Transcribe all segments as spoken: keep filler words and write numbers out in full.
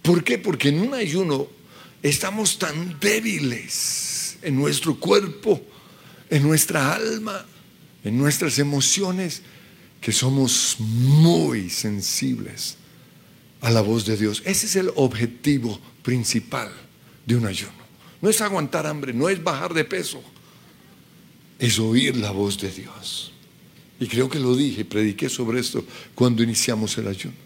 ¿Por qué? Porque en un ayuno estamos tan débiles en nuestro cuerpo, en nuestra alma, en nuestras emociones, que somos muy sensibles a la voz de Dios. Ese es el objetivo principal de un ayuno. No es aguantar hambre, no es bajar de peso, es oír la voz de Dios. Y creo que lo dije, prediqué sobre esto cuando iniciamos el ayuno.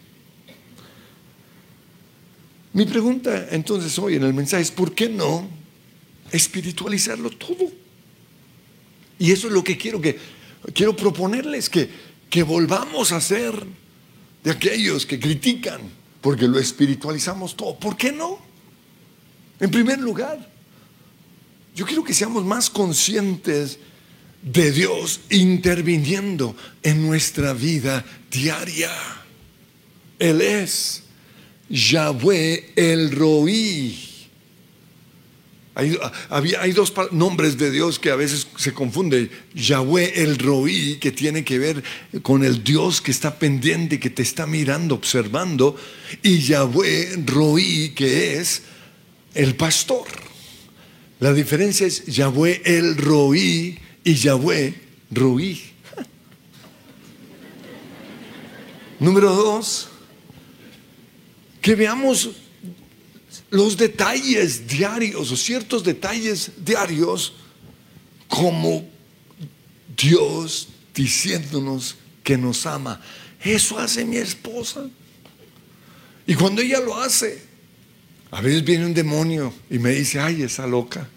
Mi pregunta entonces hoy en el mensaje es: ¿por qué no espiritualizarlo todo? Y eso es lo que quiero que quiero proponerles, que, que volvamos a ser de aquellos que critican porque lo espiritualizamos todo. ¿Por qué no? En primer lugar, yo quiero que seamos más conscientes de Dios interviniendo en nuestra vida diaria. Él es Yahweh el Roí. Hay, había, hay dos nombres de Dios que a veces se confunden: Yahweh el Roí, que tiene que ver con el Dios que está pendiente, que te está mirando, observando, y Yahweh Roí, que es el pastor. La diferencia es Yahweh el Roí y Yahweh Roí. Número dos, que veamos los detalles diarios o ciertos detalles diarios como Dios diciéndonos que nos ama. Eso hace mi esposa. Y cuando ella lo hace, a veces viene un demonio y me dice: ay, esa loca.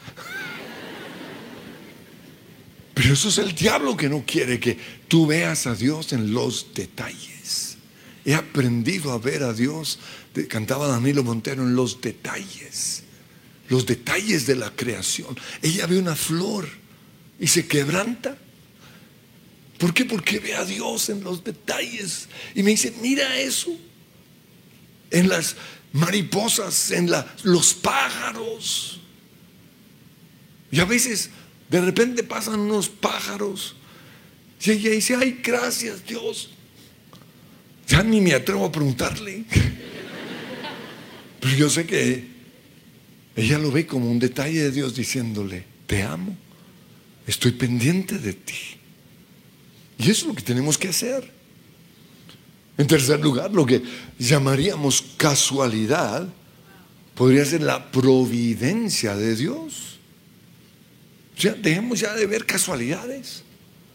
Pero eso es el diablo, que no quiere que tú veas a Dios en los detalles. He aprendido a ver a Dios, cantaba Danilo Montero, en los detalles. Los detalles de la creación. Ella ve una flor y se quebranta. ¿Por qué? Porque ve a Dios en los detalles. Y me dice: mira eso. En las mariposas, en la, los pájaros. Y a veces de repente pasan unos pájaros y ella dice: ay, gracias Dios. Ya ni me atrevo a preguntarle. Pero yo sé que ella lo ve como un detalle de Dios diciéndole: te amo, estoy pendiente de ti. Y eso es lo que tenemos que hacer. En tercer lugar, lo que llamaríamos casualidad podría ser la providencia de Dios. O sea, dejemos ya de ver casualidades.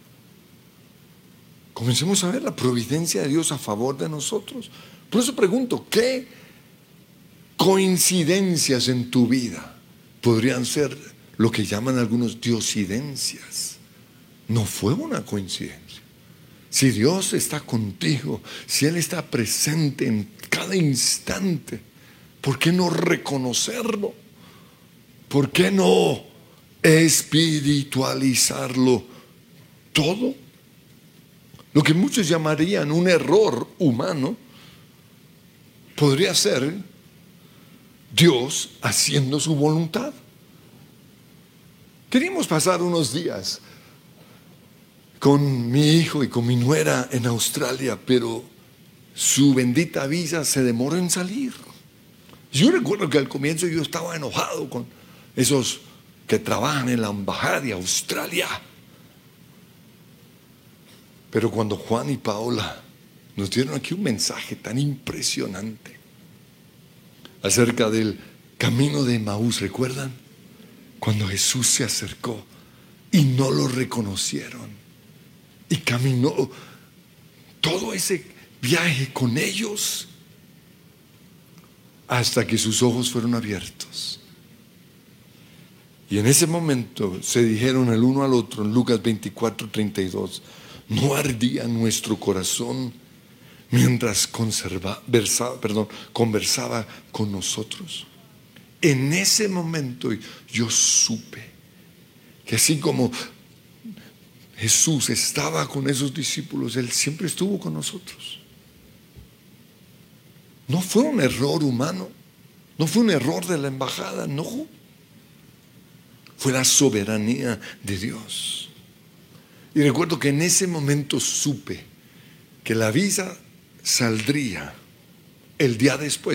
Comencemos a ver la providencia de Dios a favor de nosotros. Por eso pregunto: ¿qué coincidencias en tu vida podrían ser lo que llaman algunos diosidencias? No fue una coincidencia. Si Dios está contigo, si Él está presente en cada instante, ¿por qué no reconocerlo? ¿Por qué no espiritualizarlo todo? Lo que muchos llamarían un error humano podría ser Dios haciendo su voluntad. Queríamos pasar unos días con mi hijo y con mi nuera en Australia, pero su bendita visa se demoró en salir. Yo recuerdo que al comienzo yo estaba enojado con esos que trabajan en la embajada de Australia. Pero cuando Juan y Paola nos dieron aquí un mensaje tan impresionante acerca del camino de Emaús, ¿recuerdan? Cuando Jesús se acercó y no lo reconocieron y caminó todo ese viaje con ellos hasta que sus ojos fueron abiertos. Y en ese momento se dijeron el uno al otro en Lucas veinticuatro, treinta y dos: ¿no ardía nuestro corazón mientras conserva, versaba, perdón, conversaba con nosotros? En ese momento yo supe que así como Jesús estaba con esos discípulos, Él siempre estuvo con nosotros. No fue un error humano, no fue un error de la embajada, no. Fue la soberanía de Dios. Y recuerdo que en ese momento supe que la visa saldría el día después.